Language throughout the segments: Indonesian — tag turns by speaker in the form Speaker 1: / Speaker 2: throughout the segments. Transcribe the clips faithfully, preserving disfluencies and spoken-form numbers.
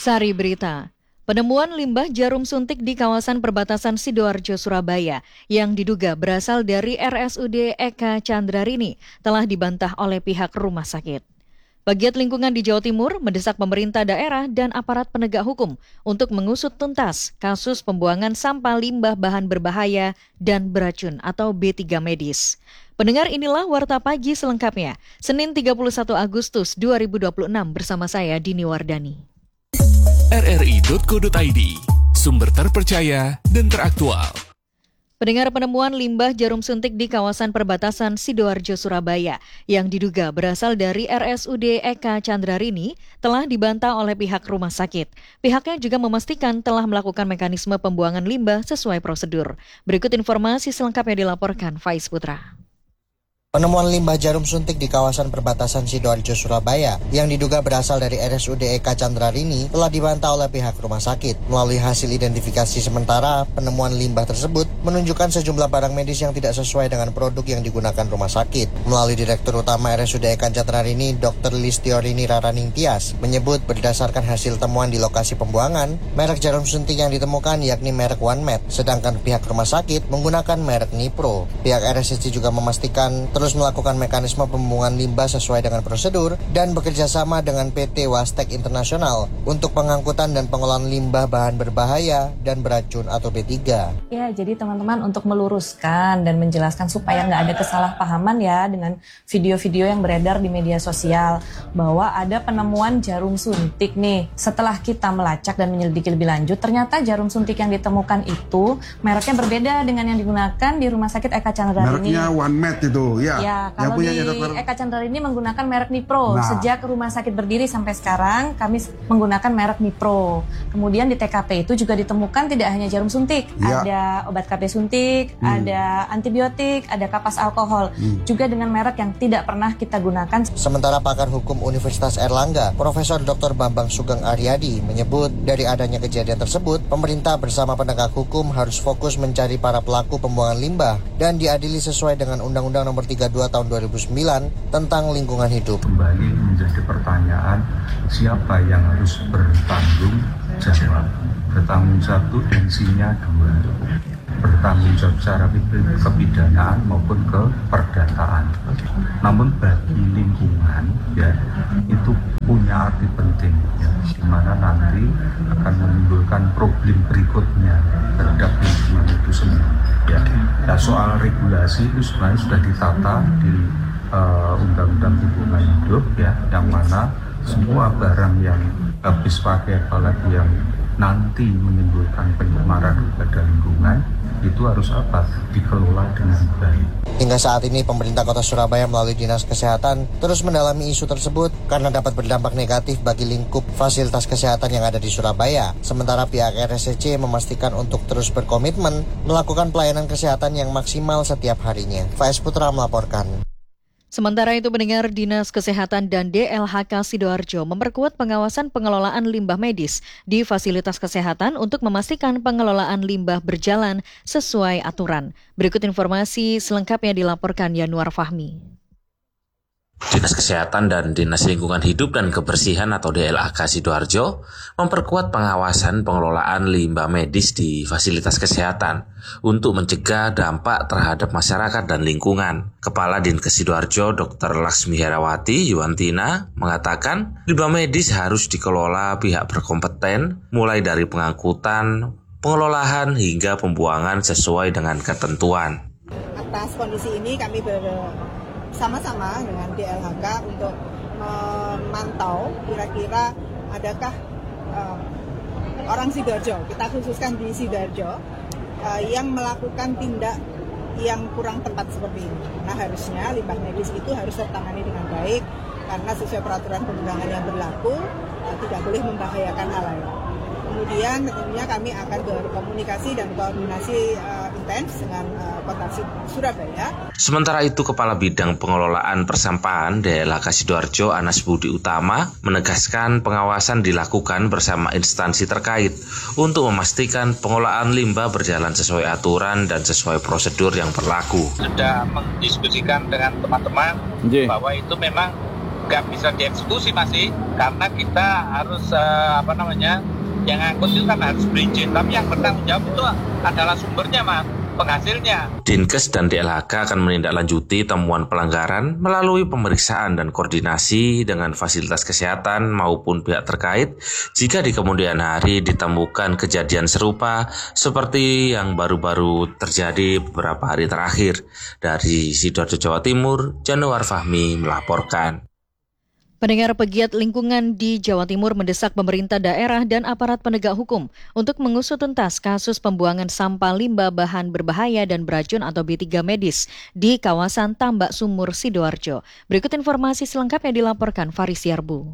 Speaker 1: Sari Berita. Penemuan limbah jarum suntik di kawasan perbatasan Sidoarjo, Surabaya yang diduga berasal dari R S U D Eka Candrarini telah dibantah oleh pihak rumah sakit. Pegiat lingkungan di Jawa Timur mendesak pemerintah daerah dan aparat penegak hukum untuk mengusut tuntas kasus pembuangan sampah limbah bahan berbahaya dan beracun atau B tiga medis. Pendengar, inilah Warta Pagi selengkapnya, Senin tiga puluh satu Agustus dua ribu dua puluh enam bersama saya Dini Wardani.
Speaker 2: R R I titik co titik I D, sumber terpercaya dan teraktual.
Speaker 1: Pendengar, penemuan limbah jarum suntik di kawasan perbatasan Sidoarjo, Surabaya yang diduga berasal dari R S U D Eka Candrarini telah dibantah oleh pihak rumah sakit. Pihaknya juga memastikan telah melakukan mekanisme pembuangan limbah sesuai prosedur. Berikut informasi selengkapnya dilaporkan Faiz Putra.
Speaker 3: Penemuan limbah jarum suntik di kawasan perbatasan Sidoarjo, Surabaya yang diduga berasal dari R S U D Eka Candrarini telah dibantah oleh pihak rumah sakit. Melalui hasil identifikasi sementara, penemuan limbah tersebut menunjukkan sejumlah barang medis yang tidak sesuai dengan produk yang digunakan rumah sakit. Melalui Direktur Utama R S U D Eka Candrarini, Dokter Listiorini Raraning Tias, menyebut berdasarkan hasil temuan di lokasi pembuangan, merek jarum suntik yang ditemukan yakni merek OneMed, sedangkan pihak rumah sakit menggunakan merek Nipro. Pihak R S U D juga memastikan terus melakukan mekanisme pembuangan limbah sesuai dengan prosedur dan bekerja sama dengan P T Wastek Internasional untuk pengangkutan dan pengelolaan limbah bahan berbahaya dan beracun atau B tiga.
Speaker 4: Ya, jadi teman-teman untuk meluruskan dan menjelaskan supaya nggak ada kesalahpahaman ya dengan video-video yang beredar di media sosial bahwa ada penemuan jarum suntik nih. Setelah kita melacak dan menyelidiki lebih lanjut, ternyata jarum suntik yang ditemukan itu mereknya berbeda dengan yang digunakan di Rumah Sakit Eka Candrarini.
Speaker 5: Mereknya OneMed itu, ya.
Speaker 4: Ya, kalau di Eka Candrarini menggunakan merek Nipro.
Speaker 5: Nah.
Speaker 4: Sejak rumah sakit berdiri sampai sekarang, kami menggunakan merek Nipro. Kemudian di T K P itu juga ditemukan tidak hanya jarum suntik,
Speaker 5: ya.
Speaker 4: Ada obat K P suntik, hmm. ada antibiotik, ada kapas alkohol, hmm. juga dengan merek yang tidak pernah kita gunakan.
Speaker 3: Sementara pakar hukum Universitas Airlangga, Profesor Doktor Bambang Sugeng Aryadi, menyebut dari adanya kejadian tersebut, pemerintah bersama penegak hukum harus fokus mencari para pelaku pembuangan limbah dan diadili sesuai dengan Undang-Undang Nomor tiga puluh dua Tahun dua ribu sembilan tentang lingkungan hidup.
Speaker 6: Kembali menjadi pertanyaan, siapa yang harus bertanggung jawab? Bertanggung jawab itu tensinya dua, bertanggung jawab secara kepidanaan maupun keperdataan. Namun bagi lingkungan ya itu punya arti penting ya, di mana nanti akan menimbulkan problem berikutnya terhadap lingkungan itu sendiri. Ya, nah, soal regulasi itu sebenarnya sudah ditata di uh, Undang-Undang Lingkungan Hidup ya, yang mana semua barang yang habis pakai apalagi yang nanti menimbulkan pencemaran kepada lingkungan itu harus apa? Dikelola dengan baik.
Speaker 3: Hingga saat ini pemerintah Kota Surabaya melalui Dinas Kesehatan terus mendalami isu tersebut karena dapat berdampak negatif bagi lingkup fasilitas kesehatan yang ada di Surabaya. Sementara pihak R S C memastikan untuk terus berkomitmen melakukan pelayanan kesehatan yang maksimal setiap harinya. Faiz Putra melaporkan.
Speaker 1: Sementara itu, pendengar, Dinas Kesehatan dan D L H K Sidoarjo memperkuat pengawasan pengelolaan limbah medis di fasilitas kesehatan untuk memastikan pengelolaan limbah berjalan sesuai aturan. Berikut informasi selengkapnya dilaporkan Yanuar Fahmi.
Speaker 7: Dinas Kesehatan dan Dinas Lingkungan Hidup dan Kebersihan atau D L H K Sidoarjo memperkuat pengawasan pengelolaan limbah medis di fasilitas kesehatan untuk mencegah dampak terhadap masyarakat dan lingkungan. Kepala Dinkes Sidoarjo Dokter Laksmi Herawati Yuwantina mengatakan limbah medis harus dikelola pihak berkompeten mulai dari pengangkutan, pengelolaan hingga pembuangan sesuai dengan ketentuan.
Speaker 8: Atas kondisi ini kami ber sama-sama dengan D L H K untuk memantau kira-kira adakah uh, orang Sidoarjo, kita khususkan di Sidoarjo, uh, yang melakukan tindak yang kurang tepat seperti ini. Nah, harusnya limbah medis itu harus tertangani dengan baik karena sesuai peraturan perundangan yang berlaku uh, tidak boleh membahayakan hal lain. Kemudian tentunya kami akan berkomunikasi dan koordinasi uh, intens dengan uh, Kota Surabaya.
Speaker 7: Sementara itu, Kepala Bidang Pengelolaan Persampahan D L H K Sidoarjo Anas Budi Utama menegaskan pengawasan dilakukan bersama instansi terkait untuk memastikan pengelolaan limbah berjalan sesuai aturan dan sesuai prosedur yang berlaku.
Speaker 9: Sudah mendiskusikan dengan teman-teman yeah. bahwa itu memang
Speaker 5: nggak bisa dieksekusi masih, karena kita harus uh, apa namanya, yang angkut itu kan harus berizin, tapi yang bertanggung jawab itu adalah sumbernya mas, penghasilnya.
Speaker 7: Dinkes dan D L H K akan menindaklanjuti temuan pelanggaran melalui pemeriksaan dan koordinasi dengan fasilitas kesehatan maupun pihak terkait jika di kemudian hari ditemukan kejadian serupa seperti yang baru-baru terjadi beberapa hari terakhir. Dari Sidoarjo, Jawa Timur, Januar Fahmi melaporkan.
Speaker 1: Pendengar, pegiat lingkungan di Jawa Timur mendesak pemerintah daerah dan aparat penegak hukum untuk mengusut tuntas kasus pembuangan sampah limbah bahan berbahaya dan beracun atau B tiga medis di kawasan Tambak Sumur, Sidoarjo. Berikut informasi selengkapnya dilaporkan Faris Yarbu.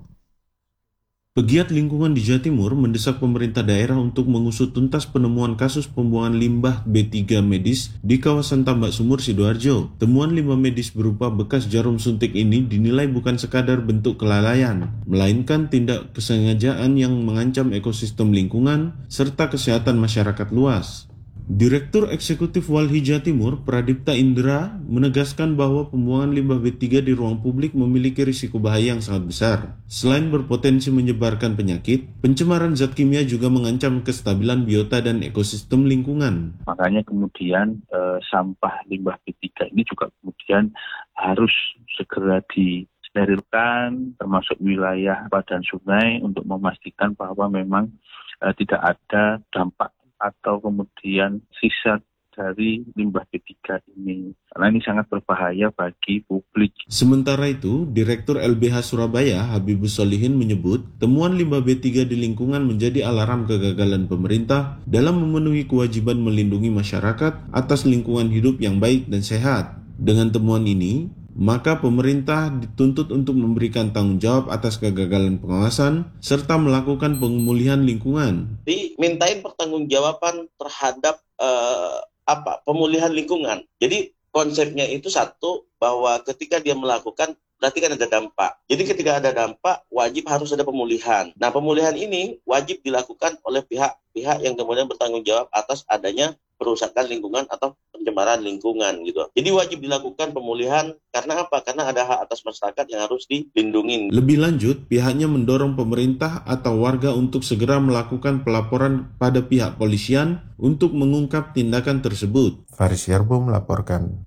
Speaker 9: Pegiat lingkungan di Jawa Timur mendesak pemerintah daerah untuk mengusut tuntas penemuan kasus pembuangan limbah B tiga medis di kawasan Tambak Sumur, Sidoarjo. Temuan limbah medis berupa bekas jarum suntik ini dinilai bukan sekadar bentuk kelalaian, melainkan tindak kesengajaan yang mengancam ekosistem lingkungan serta kesehatan masyarakat luas. Direktur Eksekutif Walhi Jawa Timur, Pradipta Indra, menegaskan bahwa pembuangan limbah B tiga di ruang publik memiliki risiko bahaya yang sangat besar. Selain berpotensi menyebarkan penyakit, pencemaran zat kimia juga mengancam kestabilan biota dan ekosistem lingkungan.
Speaker 6: Makanya kemudian eh, sampah limbah B tiga ini juga kemudian harus segera disterilkan, termasuk wilayah badan sungai, untuk memastikan bahwa memang eh, tidak ada dampak atau kemudian sisa dari limbah B tiga ini. Karena ini sangat berbahaya bagi publik.
Speaker 9: Sementara itu, Direktur L B H Surabaya, Habibus Solihin menyebut, temuan limbah B tiga di lingkungan menjadi alarm kegagalan pemerintah dalam memenuhi kewajiban melindungi masyarakat atas lingkungan hidup yang baik dan sehat. Dengan temuan ini, maka pemerintah dituntut untuk memberikan tanggung jawab atas kegagalan pengawasan serta melakukan pemulihan lingkungan.
Speaker 10: Dimintain pertanggungjawaban terhadap uh, apa pemulihan lingkungan. Jadi konsepnya itu satu, bahwa ketika dia melakukan berarti kan ada dampak. Jadi ketika ada dampak wajib harus ada pemulihan. Nah, pemulihan ini wajib dilakukan oleh pihak-pihak yang kemudian bertanggung jawab atas adanya perusakan lingkungan atau pencemaran lingkungan gitu. Jadi wajib dilakukan pemulihan karena apa? Karena ada hak atas masyarakat yang harus dilindungi.
Speaker 9: Lebih lanjut, pihaknya mendorong pemerintah atau warga untuk segera melakukan pelaporan pada pihak polisian untuk mengungkap tindakan tersebut.
Speaker 11: Faris Yarbo melaporkan.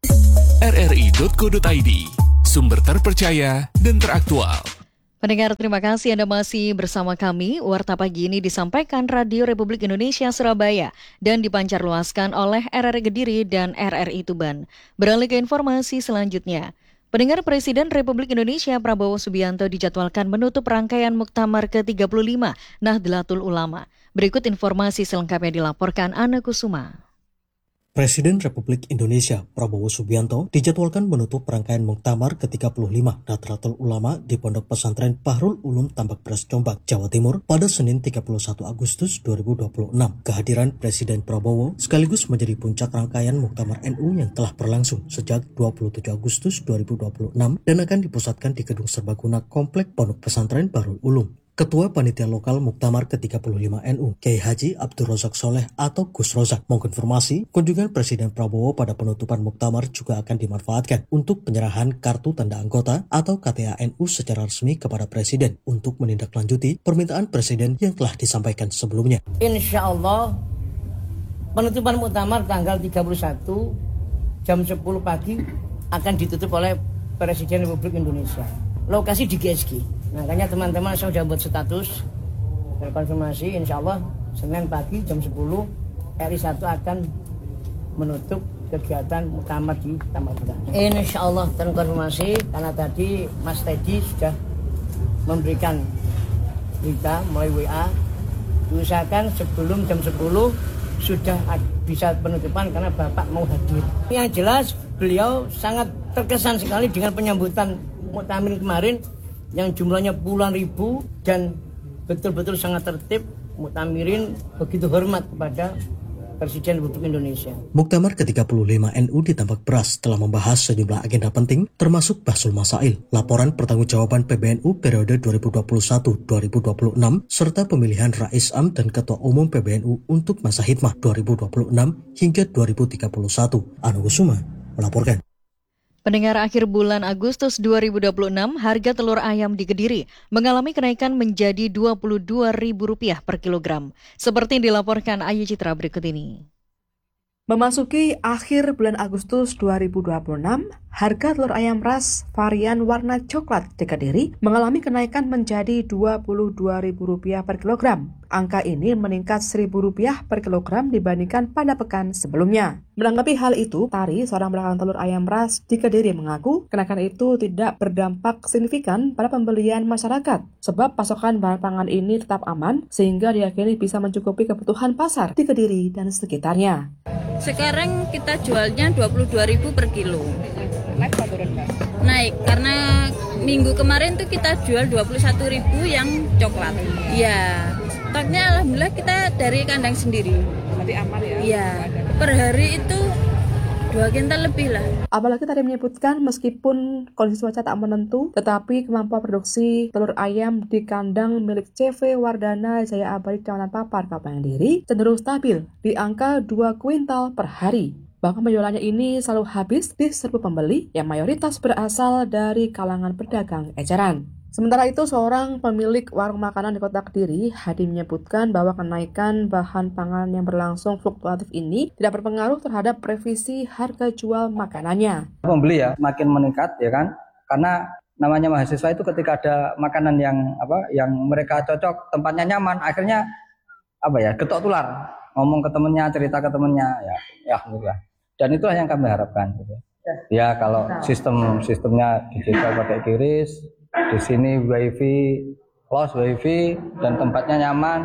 Speaker 2: R R I titik co titik I D, sumber terpercaya dan teraktual.
Speaker 1: Pendengar, terima kasih Anda masih bersama kami. Warta pagi ini disampaikan Radio Republik Indonesia Surabaya dan dipancarluaskan oleh R R I Kediri dan R R I Tuban. Beralih ke informasi selanjutnya. Pendengar, Presiden Republik Indonesia Prabowo Subianto dijadwalkan menutup rangkaian Muktamar ke tiga puluh lima Nahdlatul Ulama. Berikut informasi selengkapnya dilaporkan Ana Kusuma.
Speaker 12: Presiden Republik Indonesia Prabowo Subianto dijadwalkan menutup rangkaian Muktamar ke tiga puluh lima Nahdlatul Ulama di Pondok Pesantren Bahrul Ulum Tambak Beras Jombang, Jawa Timur pada Senin tiga puluh satu Agustus dua ribu dua puluh enam. Kehadiran Presiden Prabowo sekaligus menjadi puncak rangkaian Muktamar N U yang telah berlangsung sejak dua puluh tujuh Agustus dua ribu dua puluh enam dan akan dipusatkan di Gedung Serbaguna Komplek Pondok Pesantren Bahrul Ulum. Ketua Panitia Lokal Muktamar ke tiga puluh lima N U, Kiai Haji Abdul Rozak Soleh atau Gus Rozak, mengkonfirmasi kunjungan Presiden Prabowo pada penutupan Muktamar juga akan dimanfaatkan untuk penyerahan kartu tanda anggota atau K T A N U secara resmi kepada Presiden untuk menindaklanjuti permintaan Presiden yang telah disampaikan sebelumnya.
Speaker 13: Insya Allah penutupan Muktamar tanggal tiga puluh satu jam sepuluh pagi akan ditutup oleh Presiden Republik Indonesia. Lokasi di G S G. Makanya teman-teman saya sudah buat status terkonfirmasi, insya Allah Senin pagi jam sepuluh R I satu akan menutup kegiatan Muktamar di Tambak Beras. Insya Allah terkonfirmasi karena tadi Mas Teddy sudah memberikan berita melalui W A. Diusahakan sebelum jam sepuluh sudah bisa penutupan karena Bapak mau hadir. Yang jelas beliau sangat terkesan sekali dengan penyambutan Muktamar kemarin yang jumlahnya puluhan ribu dan betul-betul sangat tertib. Muktamirin begitu hormat kepada Presiden Republik Indonesia.
Speaker 12: Muktamar ke tiga puluh lima N U di Tambak Beras telah membahas sejumlah agenda penting termasuk Bahsul Masail, laporan pertanggungjawaban P B N U periode dua ribu dua puluh satu sampai dua ribu dua puluh enam, serta pemilihan Rais Am dan Ketua Umum P B N U untuk masa hikmah dua ribu dua puluh enam hingga dua ribu tiga puluh satu. Anu Kusuma melaporkan.
Speaker 1: Pendengar, akhir bulan Agustus dua ribu dua puluh enam, harga telur ayam di Kediri mengalami kenaikan menjadi dua puluh dua ribu rupiah per kilogram. Seperti yang dilaporkan Ayu Citra berikut ini.
Speaker 14: Memasuki akhir bulan Agustus dua ribu dua puluh enam, harga telur ayam ras varian warna coklat di Kediri mengalami kenaikan menjadi dua puluh dua ribu rupiah per kilogram. Angka ini meningkat seribu rupiah per kilogram dibandingkan pada pekan sebelumnya. Menanggapi hal itu, Tari, seorang pedagang telur ayam ras di Kediri, mengaku kenaikan itu tidak berdampak signifikan pada pembelian masyarakat, sebab pasokan bahan pangan ini tetap aman sehingga diyakini bisa mencukupi kebutuhan pasar di Kediri dan sekitarnya.
Speaker 15: Sekarang kita jualnya dua puluh dua ribu per kilo. Naik atau turun, Mbak? Naik, karena minggu kemarin tuh kita jual dua puluh satu ribu yang coklat. Iya, stoknya alhamdulillah kita dari kandang sendiri.
Speaker 14: Berarti aman ya?
Speaker 15: Iya, per hari itu dua kintal lebih lah.
Speaker 14: Apalagi tadi menyebutkan meskipun kondisi cuaca tak menentu, tetapi kemampuan produksi telur ayam di kandang milik C V Wardana Jaya Abadi Kecamatan Papar, Kabupaten Kediri cenderung stabil di angka dua kuintal per hari. Bahkan penjualannya ini selalu habis di serbu pembeli yang mayoritas berasal dari kalangan pedagang eceran. Sementara itu, seorang pemilik warung makanan di Kota Kediri, Hadi, menyebutkan bahwa kenaikan bahan pangan yang berlangsung fluktuatif ini tidak berpengaruh terhadap revisi harga jual makanannya.
Speaker 16: Pembeli ya makin meningkat ya kan, karena namanya mahasiswa itu ketika ada makanan yang apa, yang mereka cocok, tempatnya nyaman, akhirnya apa ya, getok tular, ngomong ke temennya, cerita ke temennya, ya, ya, ya. Dan itulah yang kami harapkan. Gitu. Ya kalau sistem sistemnya digital pakai kiris, di sini wifi, close wifi, dan tempatnya nyaman,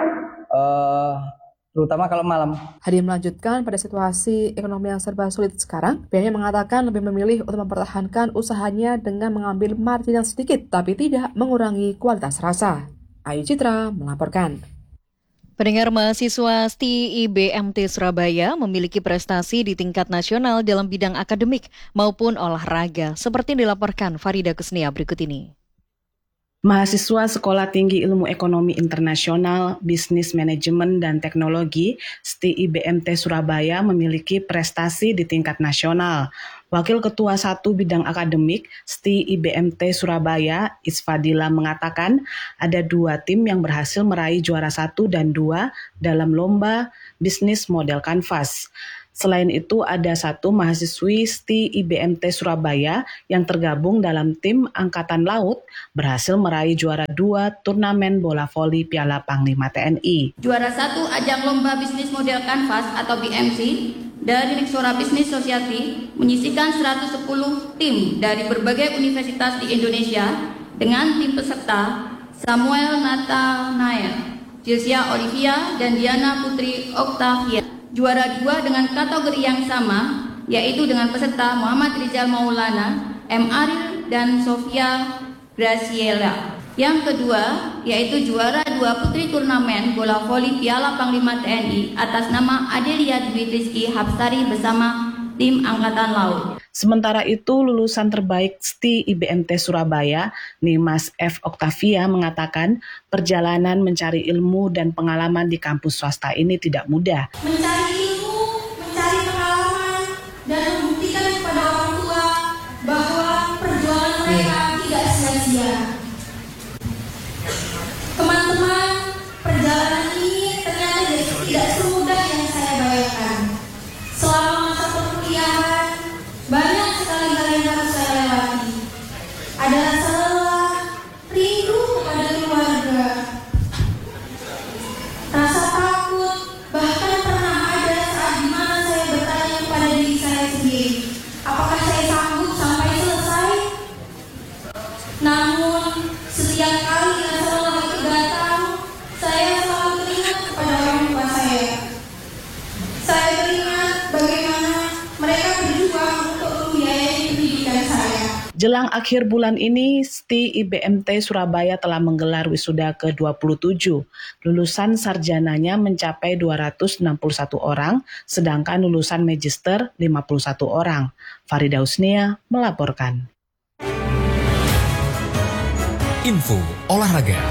Speaker 16: uh, terutama kalau malam.
Speaker 14: Hadi melanjutkan, pada situasi ekonomi yang serba sulit sekarang, pihaknya mengatakan lebih memilih untuk mempertahankan usahanya dengan mengambil margin yang sedikit, tapi tidak mengurangi kualitas rasa. Ayu Citra melaporkan.
Speaker 1: Pendengar, mahasiswa S T I I B M T Surabaya memiliki prestasi di tingkat nasional dalam bidang akademik maupun olahraga, seperti dilaporkan Farida Kusnia berikut ini.
Speaker 17: Mahasiswa Sekolah Tinggi Ilmu Ekonomi Internasional, Bisnis Manajemen dan Teknologi S T I I B M T Surabaya memiliki prestasi di tingkat nasional. Wakil Ketua satu Bidang Akademik S T I I B M T Surabaya, Isfadila, mengatakan ada dua tim yang berhasil meraih juara satu dan dua dalam lomba bisnis model kanvas. Selain itu, ada satu mahasiswi S T I I B M T Surabaya yang tergabung dalam tim Angkatan Laut berhasil meraih juara dua turnamen bola voli Piala Panglima T N I.
Speaker 18: Juara satu ajang lomba bisnis model kanvas atau B M C dari Riksora Business Society menyisikan seratus sepuluh tim dari berbagai universitas di Indonesia dengan tim peserta Samuel Nathanael, Jilsia Olivia, dan Diana Putri Octavia. Juara dua dengan kategori yang sama, yaitu dengan peserta Muhammad Rizal Maulana, M. Aril, dan Sofia Graciela. Yang kedua, yaitu juara dua putri turnamen bola voli Piala Panglima T N I atas nama Adelia Dwi Rizky Hapsari bersama tim Angkatan Laut.
Speaker 17: Sementara itu, lulusan terbaik S T I I B M T Surabaya, Nimas F. Octavia, mengatakan perjalanan mencari ilmu dan pengalaman di kampus swasta ini tidak mudah.
Speaker 18: Mencari ilmu, mencari pengalaman, dan membuktikan kepada orang tua bahwa perjuangan mereka tidak sia-sia. Teman-teman, perjalanan ini ternyata tidak semudah yang saya bayangkan. Selama masa perkuliahan, banyak sekali hal yang harus saya lewati. Ada rasa lelah, rindu kepada keluarga, rasa takut, bahkan pernah ada saat di mana saya bertanya kepada diri saya sendiri, apakah saya sanggup sampai selesai? Namun, setiap kali rasa lelah itu datang, saya selalu teringat kepada orang tua saya. Saya teringat bagaimana mereka berjuang untuk membiayai pendidikan saya.
Speaker 17: Jelang akhir bulan ini, S T I I B M T Surabaya telah menggelar wisuda ke dua puluh tujuh. Lulusan sarjananya mencapai dua ratus enam puluh satu orang, sedangkan lulusan magister lima puluh satu orang. Farida Kusnia melaporkan.
Speaker 2: Info olahraga.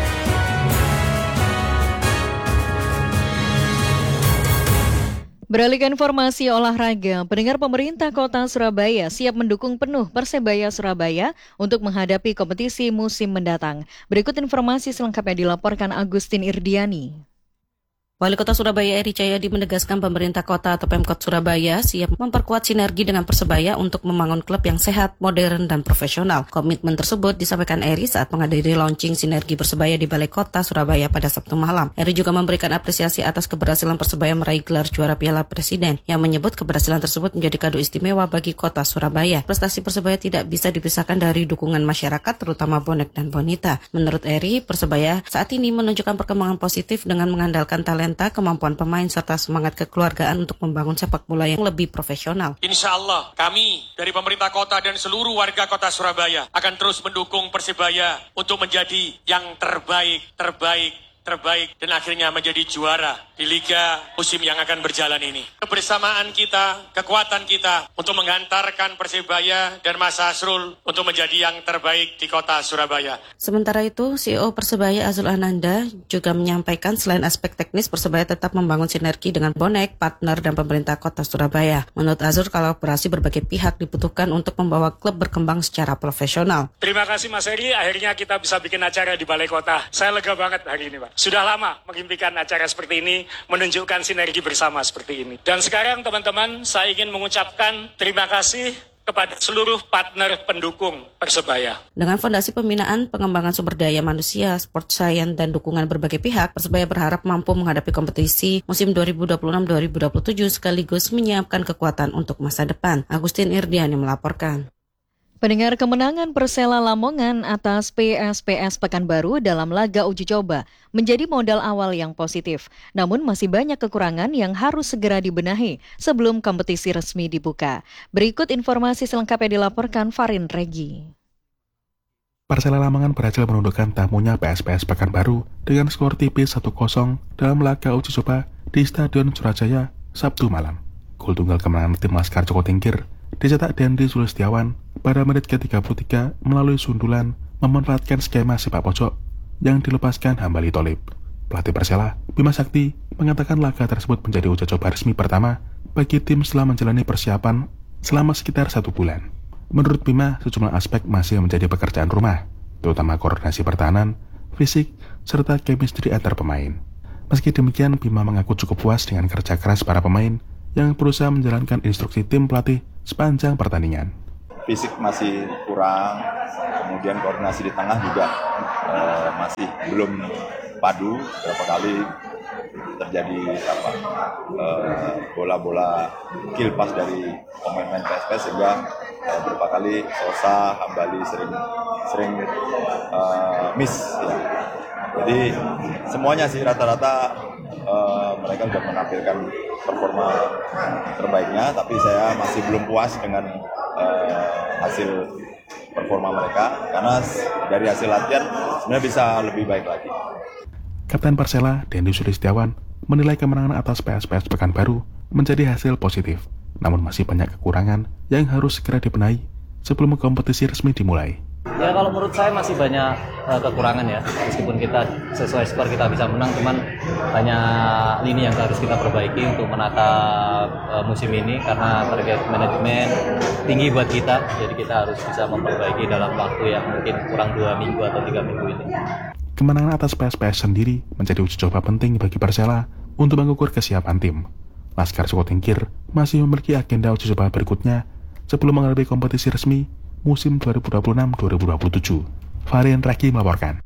Speaker 1: Beralih ke informasi olahraga, pendengar pemerintah Kota Surabaya siap mendukung penuh Persebaya Surabaya untuk menghadapi kompetisi musim mendatang. Berikut informasi selengkapnya dilaporkan Agustin Irdiani.
Speaker 19: Wali Kota Surabaya Eri Cahyadi menegaskan pemerintah kota atau Pemkot Surabaya siap memperkuat sinergi dengan Persebaya untuk membangun klub yang sehat, modern, dan profesional. Komitmen tersebut disampaikan Eri saat menghadiri launching sinergi Persebaya di Balai Kota Surabaya pada Sabtu malam. Eri juga memberikan apresiasi atas keberhasilan Persebaya meraih gelar juara Piala Presiden, yang menyebut keberhasilan tersebut menjadi kado istimewa bagi Kota Surabaya. Prestasi Persebaya tidak bisa dipisahkan dari dukungan masyarakat, terutama bonek dan bonita. Menurut Eri, Persebaya saat ini menunjukkan perkembangan positif dengan mengandalkan talenta, kemampuan pemain, serta semangat kekeluargaan untuk membangun sepak bola yang lebih profesional.
Speaker 20: Insya Allah kami dari pemerintah kota dan seluruh warga Kota Surabaya akan terus mendukung Persebaya untuk menjadi yang terbaik, terbaik, terbaik, dan akhirnya menjadi juara di Liga musim yang akan berjalan ini. Kebersamaan kita, kekuatan kita untuk menghantarkan Persebaya dan Mas Hasrul untuk menjadi yang terbaik di Kota Surabaya.
Speaker 19: Sementara itu, C E O Persebaya Azul Ananda juga menyampaikan selain aspek teknis, Persebaya tetap membangun sinergi dengan bonek, partner, dan pemerintah Kota Surabaya. Menurut Azul, kolaborasi berbagai pihak dibutuhkan untuk membawa klub berkembang secara profesional.
Speaker 20: Terima kasih Mas Eri, akhirnya kita bisa bikin acara di Balai Kota. Saya lega banget hari ini, Pak. Sudah lama mengimpikan acara seperti ini, menunjukkan sinergi bersama seperti ini. Dan sekarang teman-teman, saya ingin mengucapkan terima kasih kepada seluruh partner pendukung Persebaya.
Speaker 19: Dengan fondasi pembinaan, pengembangan sumber daya manusia, sport science, dan dukungan berbagai pihak, Persebaya berharap mampu menghadapi kompetisi musim dua ribu dua puluh enam dua ribu dua puluh tujuh sekaligus menyiapkan kekuatan untuk masa depan. Agustin Irdiani melaporkan.
Speaker 1: Pendengar, kemenangan Persela Lamongan atas P S P S Pekanbaru dalam laga uji coba menjadi modal awal yang positif. Namun masih banyak kekurangan yang harus segera dibenahi sebelum kompetisi resmi dibuka. Berikut informasi selengkapnya dilaporkan Farin Regi.
Speaker 21: Persela Lamongan berhasil menundukkan tamunya P S P S Pekanbaru dengan skor tipis satu kosong dalam laga uji coba di Stadion Surajaya Sabtu malam. Gol tunggal kemenangan tim Laskar Joko Tingkir dicetak Dendi Sulistiawan pada menit ke tiga puluh tiga melalui sundulan memanfaatkan skema sepak pojok yang dilepaskan Hambali Tholib. Pelatih Persela, Bima Sakti, mengatakan laga tersebut menjadi uji coba resmi pertama bagi tim setelah menjalani persiapan selama sekitar satu bulan. Menurut Bima, sejumlah aspek masih menjadi pekerjaan rumah, terutama koordinasi pertahanan, fisik, serta chemistry antar pemain. Meski demikian, Bima mengaku cukup puas dengan kerja keras para pemain yang berusaha menjalankan instruksi tim pelatih sepanjang pertandingan.
Speaker 22: Fisik masih kurang, kemudian koordinasi di tengah juga uh, masih belum padu. Berapa kali terjadi apa uh, bola-bola kill pass dari pemain-pemain P S P S sehingga uh, beberapa kali Sosa, Hambali sering sering uh, miss. Ya. Jadi semuanya sih rata-rata uh, mereka sudah menampilkan performa terbaiknya, tapi saya masih belum puas dengan uh, hasil performa mereka karena dari hasil latihan sebenarnya bisa lebih baik lagi.
Speaker 21: Kapten Persela, Dendi Sulistiawan, menilai kemenangan atas P S P S Pekanbaru menjadi hasil positif, namun masih banyak kekurangan yang harus segera dibenahi sebelum kompetisi resmi dimulai.
Speaker 23: Ya kalau menurut saya masih banyak uh, kekurangan ya, meskipun kita sesuai skor kita bisa menang, cuman banyak lini yang harus kita perbaiki untuk menata uh, musim ini karena target manajemen tinggi buat kita, jadi kita harus bisa memperbaiki dalam waktu yang mungkin kurang dua minggu atau tiga minggu ini.
Speaker 21: Kemenangan atas P S P S sendiri menjadi uji coba penting bagi Persela untuk mengukur kesiapan tim. Laskar Joko Tingkir masih memiliki agenda uji coba berikutnya sebelum menghadapi kompetisi resmi musim dua ribu dua puluh enam dua ribu dua puluh tujuh. Varian Raki melaporkan.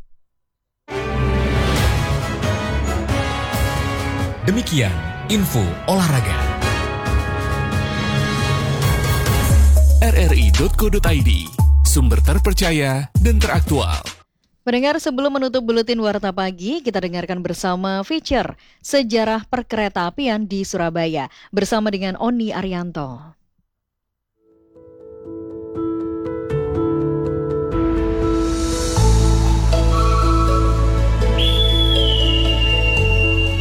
Speaker 2: Demikian info olahraga. R R I titik co titik I D, sumber terpercaya dan teraktual.
Speaker 1: Pendengar, sebelum menutup buletin Warta Pagi, kita dengarkan bersama feature Sejarah Perkeretaapian di Surabaya bersama dengan Oni Arianto.
Speaker 7: The rule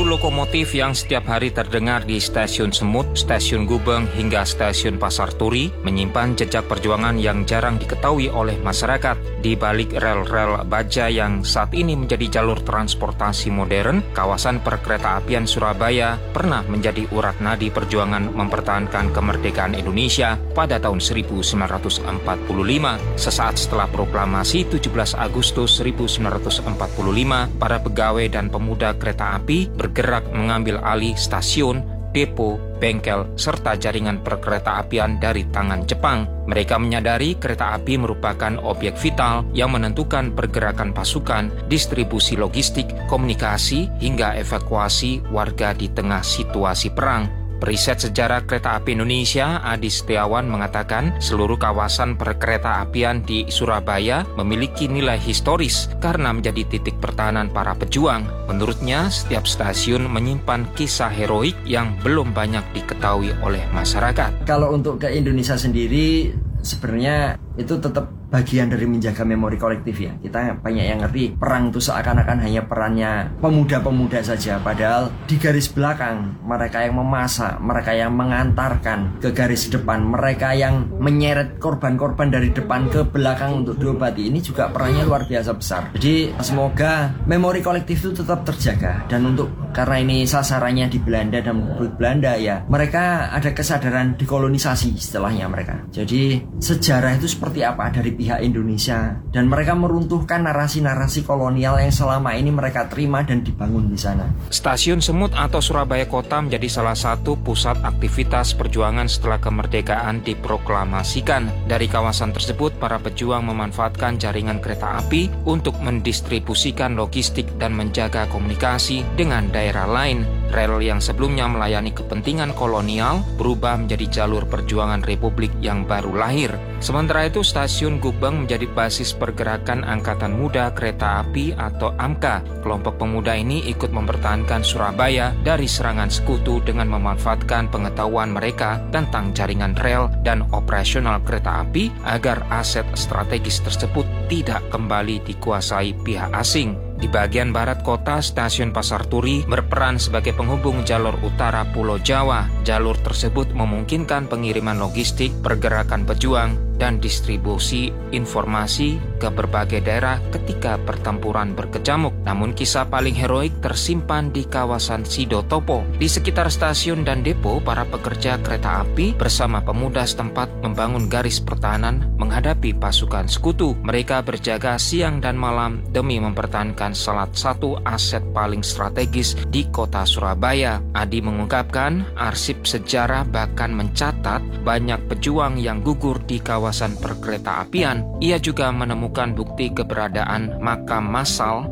Speaker 3: lokomotif yang setiap hari terdengar di Stasiun Semut, Stasiun Gubeng, hingga Stasiun Pasar Turi menyimpan jejak perjuangan yang jarang diketahui oleh masyarakat. Di balik rel-rel baja yang saat ini menjadi jalur transportasi modern, kawasan perkeretaapian Surabaya pernah menjadi urat nadi perjuangan mempertahankan kemerdekaan Indonesia pada tahun seribu sembilan ratus empat puluh lima. Sesaat setelah proklamasi tujuh belas Agustus seribu sembilan ratus empat puluh lima, para pegawai dan pemuda kereta api bergerak mengambil alih stasiun, depo, bengkel, serta jaringan perkeretaapian dari tangan Jepang. Mereka menyadari kereta api merupakan objek vital yang menentukan pergerakan pasukan, distribusi logistik, komunikasi, hingga evakuasi warga di tengah situasi perang. Periset sejarah kereta api Indonesia, Adi Setiawan, mengatakan seluruh kawasan perkeretaapian di Surabaya memiliki nilai historis karena menjadi titik pertahanan para pejuang. Menurutnya, setiap stasiun menyimpan kisah heroik yang belum banyak diketahui oleh masyarakat.
Speaker 4: Kalau untuk ke Indonesia sendiri, sebenarnya itu tetap bagian dari menjaga memori kolektif ya. Kita banyak yang ngerti perang itu seakan-akan hanya perannya pemuda-pemuda saja, padahal di garis belakang mereka yang memasak, mereka yang mengantarkan ke garis depan, mereka yang menyeret korban-korban dari depan ke belakang untuk diobati, ini juga perannya luar biasa besar. Jadi semoga memori kolektif itu tetap terjaga, dan untuk karena ini sasarannya di Belanda dan Belanda ya, mereka ada kesadaran dekolonisasi istilahnya mereka. Jadi sejarah itu seperti apa dari pihak Indonesia, dan mereka meruntuhkan narasi-narasi kolonial yang selama ini mereka terima dan dibangun di sana.
Speaker 3: Stasiun Semut atau Surabaya Kota menjadi salah satu pusat aktivitas perjuangan setelah kemerdekaan diproklamasikan. Dari kawasan tersebut, para pejuang memanfaatkan jaringan kereta api untuk mendistribusikan logistik dan menjaga komunikasi dengan daerah lain. Rel yang sebelumnya melayani kepentingan kolonial berubah menjadi jalur perjuangan Republik yang baru lahir. Sementara itu, Stasiun Gubeng menjadi basis pergerakan Angkatan Muda Kereta Api atau A M K A. Kelompok pemuda ini ikut mempertahankan Surabaya dari serangan sekutu dengan memanfaatkan pengetahuan mereka tentang jaringan rel dan operasional kereta api agar aset strategis tersebut tidak kembali dikuasai pihak asing. Di bagian barat kota, Stasiun Pasar Turi berperan sebagai penghubung jalur utara Pulau Jawa. Jalur tersebut memungkinkan pengiriman logistik, pergerakan pejuang, dan distribusi informasi ke berbagai daerah ketika pertempuran berkecamuk. Namun kisah paling heroik tersimpan di kawasan Sidotopo. Di sekitar stasiun dan depo, para pekerja kereta api bersama pemuda setempat membangun garis pertahanan menghadapi pasukan sekutu. Mereka berjaga siang dan malam demi mempertahankan salah satu aset paling strategis di kota Surabaya. Adi mengungkapkan, arsip sejarah bahkan mencatat banyak pejuang yang gugur di kawasan perkeretaapian. Ia juga menemukan bukti keberadaan makam massal